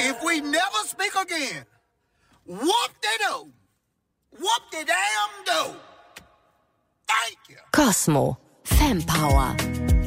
If we never speak again, whoop-de-doo. Whoop-de-damn-do. Thank you. Cosmo. Fempower.